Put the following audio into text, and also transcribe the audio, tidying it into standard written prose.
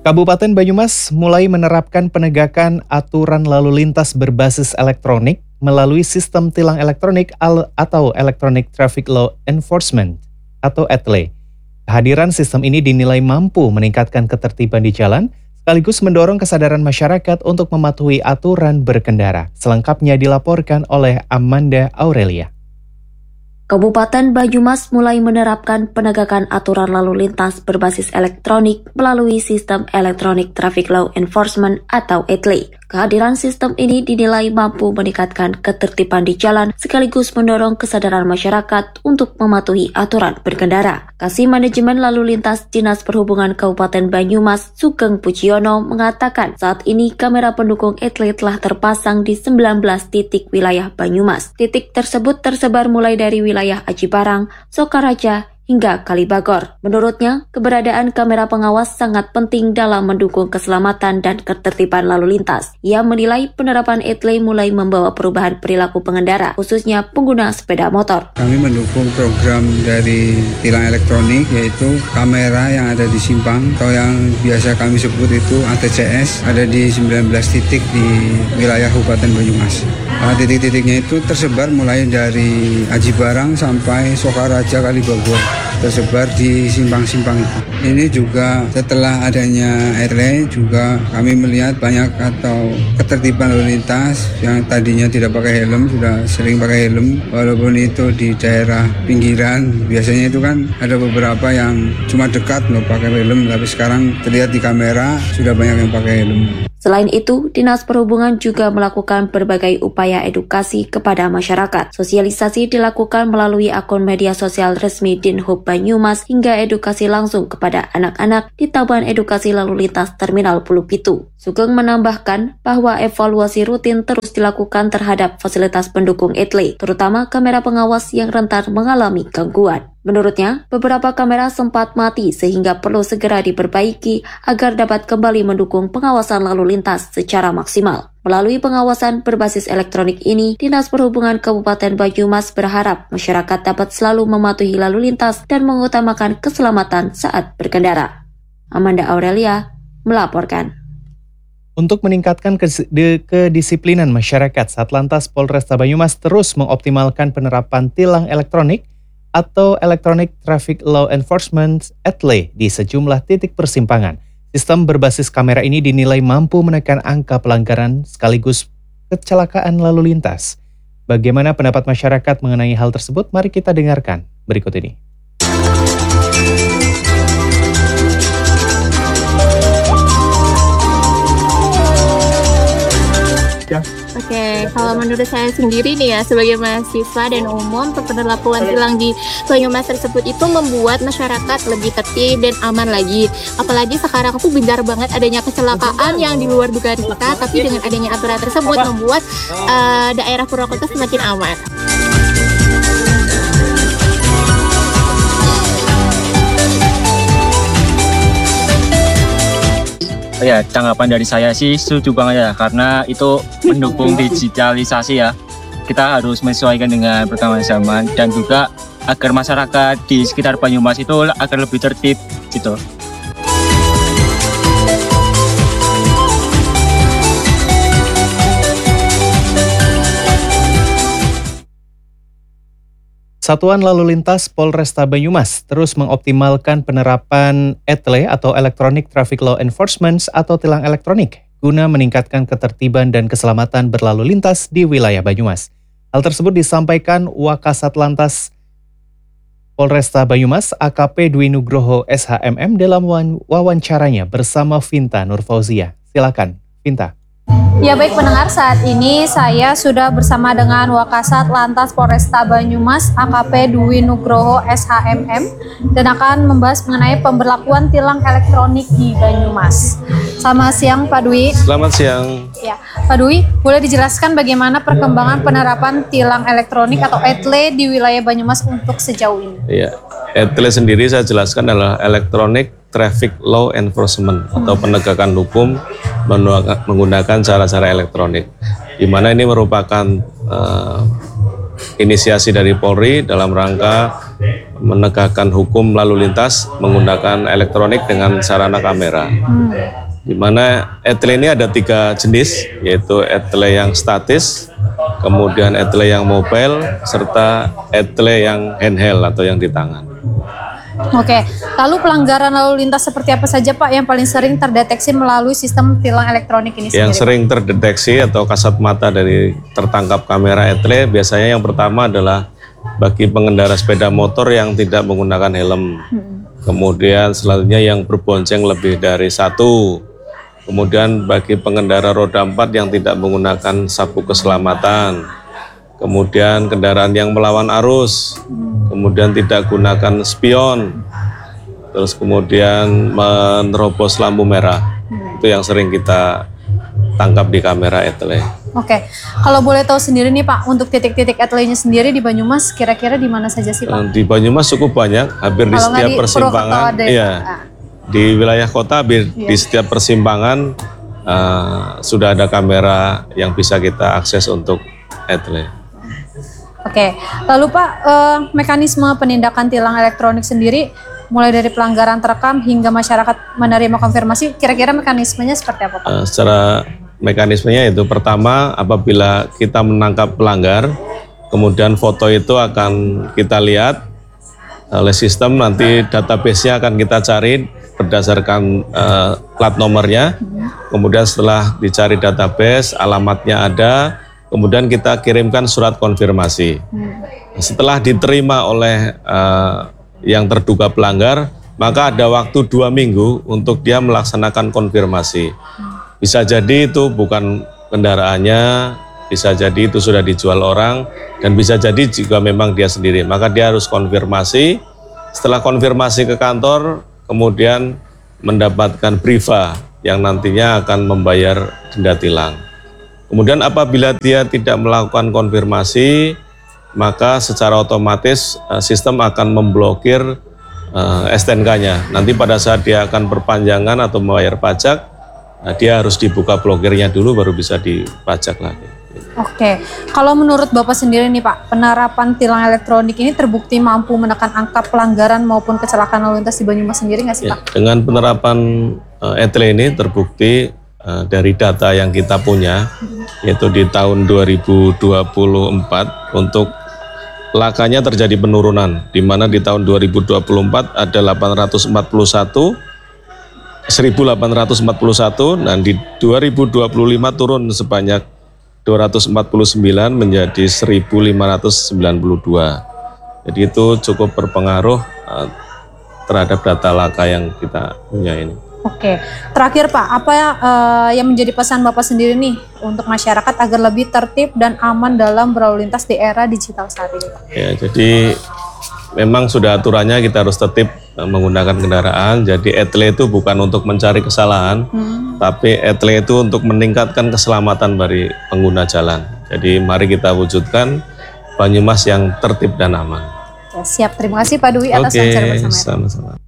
Kabupaten Banyumas mulai menerapkan penegakan aturan lalu lintas berbasis elektronik melalui sistem tilang elektronik atau Electronic Traffic Law Enforcement atau ETLE. Kehadiran sistem ini dinilai mampu meningkatkan ketertiban di jalan, sekaligus mendorong kesadaran masyarakat untuk mematuhi aturan berkendara. Selengkapnya dilaporkan oleh Amanda Aurelia. Kabupaten Banyumas mulai menerapkan penegakan aturan lalu lintas berbasis elektronik melalui sistem Electronic Traffic Law Enforcement atau ETLE. Kehadiran sistem ini dinilai mampu meningkatkan ketertiban di jalan sekaligus mendorong kesadaran masyarakat untuk mematuhi aturan berkendara. Kasih Manajemen Lalu Lintas Dinas Perhubungan Kabupaten Banyumas, Sugeng Pujiyono, mengatakan saat ini kamera pendukung ETLE telah terpasang di 19 titik wilayah Banyumas. Titik tersebut tersebar mulai dari wilayah Aji Barang, Sokaraja, hingga Kalibagor. Menurutnya, keberadaan kamera pengawas sangat penting dalam mendukung keselamatan dan ketertiban lalu lintas. Ia menilai penerapan ETLE mulai membawa perubahan perilaku pengendara, khususnya pengguna sepeda motor. Kami mendukung program dari tilang elektronik, yaitu kamera yang ada di simpang atau yang biasa kami sebut itu ATCS, ada di 19 titik di wilayah Kabupaten Banyumas. Titik-titiknya itu tersebar mulai dari Aji Barang sampai Sokaraja, Kalibagor, tersebar di simpang-simpang itu. Ini juga setelah adanya ETLE juga kami melihat banyak atau ketertiban lalu lintas yang tadinya tidak pakai helm sudah sering pakai helm, walaupun itu di daerah pinggiran. Biasanya itu kan ada beberapa yang cuma dekat loh pakai helm, tapi sekarang terlihat di kamera sudah banyak yang pakai helm. Selain itu, Dinas Perhubungan juga melakukan berbagai upaya edukasi kepada masyarakat. Sosialisasi dilakukan melalui akun media sosial resmi Dinhub Banyumas hingga edukasi langsung kepada anak-anak di Taman Edukasi Lalu Lintas Terminal Pulau Pitu. Sugeng menambahkan bahwa evaluasi rutin terus dilakukan terhadap fasilitas pendukung ETLE, terutama kamera pengawas yang rentan mengalami gangguan. Menurutnya, beberapa kamera sempat mati sehingga perlu segera diperbaiki agar dapat kembali mendukung pengawasan lalu lintas secara maksimal. Melalui pengawasan berbasis elektronik ini, Dinas Perhubungan Kabupaten Banyumas berharap masyarakat dapat selalu mematuhi lalu lintas dan mengutamakan keselamatan saat berkendara. Amanda Aurelia melaporkan. Untuk meningkatkan kedisiplinan masyarakat, Satlantas Polresta Banyumas terus mengoptimalkan penerapan tilang elektronik atau Electronic Traffic Law Enforcement ETLE di sejumlah titik persimpangan. Sistem berbasis kamera ini dinilai mampu menekan angka pelanggaran sekaligus kecelakaan lalu lintas. Bagaimana pendapat masyarakat mengenai hal tersebut? Mari kita dengarkan berikut ini. Oke, kalau menurut saya sendiri nih ya, sebagai mahasiswa dan umum, pemberlakuan tilang di Banyumas tersebut itu membuat masyarakat lebih tertib dan aman lagi. Apalagi sekarang tuh gencar banget adanya kecelakaan yang di luar dugaan kita, tapi dengan adanya aturan tersebut membuat daerah Purwokerto semakin aman. Ya, tanggapan dari saya sih setuju banget ya, karena itu mendukung digitalisasi ya. Kita harus menyesuaikan dengan perkembangan zaman dan juga agar masyarakat di sekitar Banyumas itu agar lebih tertib gitu. Satuan Lalu Lintas Polresta Banyumas terus mengoptimalkan penerapan ETLE atau Electronic Traffic Law Enforcement atau tilang elektronik guna meningkatkan ketertiban dan keselamatan berlalu lintas di wilayah Banyumas. Hal tersebut disampaikan Wakasat Lantas Polresta Banyumas AKP Dwi Nugroho SHMM dalam wawancaranya bersama Vinta Nurfauzia. Silakan, Vinta. Ya baik pendengar, saat ini saya sudah bersama dengan Wakasat Lantas Polresta Banyumas AKP Dwi Nugroho SHMM dan akan membahas mengenai pemberlakuan tilang elektronik di Banyumas. Selamat siang Pak Dwi. Selamat siang. Ya, Pak Dwi, boleh dijelaskan bagaimana perkembangan penerapan tilang elektronik atau ETLE di wilayah Banyumas untuk sejauh ini? Iya, ETLE sendiri saya jelaskan adalah Electronic Traffic Law Enforcement atau penegakan hukum menggunakan cara-cara elektronik, di mana ini merupakan inisiasi dari Polri dalam rangka menegakkan hukum lalu lintas menggunakan elektronik dengan sarana kamera. Di mana etle ini ada 3 jenis, yaitu etle yang statis, kemudian etle yang mobile, serta etle yang handheld atau yang di tangan. Oke, lalu pelanggaran lalu lintas seperti apa saja Pak yang paling sering terdeteksi melalui sistem tilang elektronik ini sendiri? Yang sering terdeteksi atau kasat mata dari tertangkap kamera etle biasanya yang pertama adalah bagi pengendara sepeda motor yang tidak menggunakan helm. Kemudian selanjutnya yang berbonceng lebih dari 1. Kemudian bagi pengendara roda 4 yang tidak menggunakan sabuk keselamatan. Kemudian kendaraan yang melawan arus. Kemudian tidak gunakan spion. Terus kemudian menerobos lampu merah. Itu yang sering kita tangkap di kamera etle. Oke, kalau boleh tahu sendiri nih Pak, untuk titik-titik etle-nya sendiri di Banyumas kira-kira di mana saja sih Pak? Di Banyumas cukup banyak, hampir di setiap persimpangan. Iya, di wilayah kota di setiap persimpangan sudah ada kamera yang bisa kita akses untuk etle. Oke, lalu Pak, mekanisme penindakan tilang elektronik sendiri mulai dari pelanggaran terekam hingga masyarakat menerima konfirmasi, kira-kira mekanismenya seperti apa Pak? Secara mekanismenya itu pertama apabila kita menangkap pelanggar, kemudian foto itu akan kita lihat oleh sistem, nanti database-nya akan kita cari berdasarkan plat nomornya, kemudian setelah dicari database, alamatnya ada, kemudian kita kirimkan surat konfirmasi. Setelah diterima oleh yang terduga pelanggar, maka ada waktu 2 minggu untuk dia melaksanakan konfirmasi. Bisa jadi itu bukan kendaraannya, bisa jadi itu sudah dijual orang, dan bisa jadi juga memang dia sendiri. Maka dia harus konfirmasi, setelah konfirmasi ke kantor, kemudian mendapatkan brifa yang nantinya akan membayar denda tilang. Kemudian apabila dia tidak melakukan konfirmasi, maka secara otomatis sistem akan memblokir STNK-nya. Nanti pada saat dia akan perpanjangan atau membayar pajak, dia harus dibuka blokirnya dulu baru bisa dipajak lagi. Oke, kalau menurut Bapak sendiri nih Pak, penerapan tilang elektronik ini terbukti mampu menekan angka pelanggaran maupun kecelakaan lalu lintas di Banyumas sendiri nggak sih Pak? Dengan penerapan etle ini terbukti dari data yang kita punya, yaitu di tahun 2024 untuk lakanya terjadi penurunan, di mana di tahun 2024 ada 1.841 dan di 2025 turun sebanyak 249 menjadi 1.592. Jadi itu cukup berpengaruh terhadap data laka yang kita punya ini. Oke, terakhir Pak, apa yang menjadi pesan Bapak sendiri nih untuk masyarakat agar lebih tertib dan aman dalam berlalu lintas di era digital saat ini Pak? Ya, jadi memang sudah aturannya kita harus tertib menggunakan kendaraan. Jadi etle itu bukan untuk mencari kesalahan, tapi etle itu untuk meningkatkan keselamatan bagi pengguna jalan. Jadi mari kita wujudkan Banyumas yang tertib dan aman. Ya, siap, terima kasih Pak Dwi atas wawancara bersama. Sama-sama.